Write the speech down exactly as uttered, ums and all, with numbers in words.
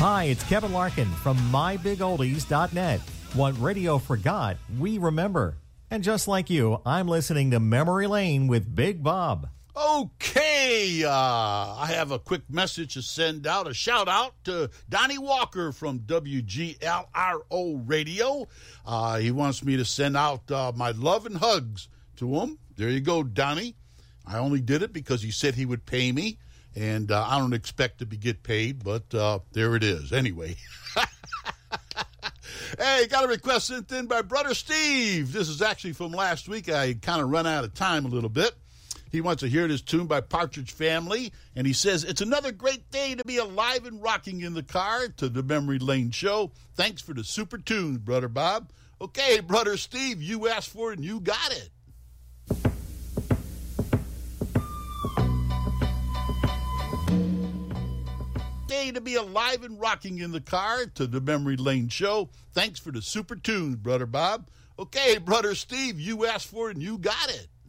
Hi, it's Kevin Larkin from my big oldies dot net. What radio forgot, we remember. And just like you, I'm listening to Memory Lane with Big Bob. Okay, uh, I have a quick message to send out, a shout out to Donnie Walker from W G L R O Radio. Uh, he wants me to send out uh, my love and hugs to him. There you go, Donnie. I only did it because he said he would pay me, and uh, I don't expect to be get paid, but uh, there it is. Anyway. Hey, got a request sent in by Brother Steve. This is actually from last week. I kind of run out of time a little bit. He wants to hear this tune by Partridge Family, and he says, it's another great day to be alive and rocking in the car to the Memory Lane Show. Thanks for the super tunes, Brother Bob. Okay, Brother Steve, you asked for it and you got it. Day to be alive and rocking in the car to the Memory Lane Show. Thanks for the super tunes, Brother Bob. Okay, Brother Steve, you asked for it and you got it.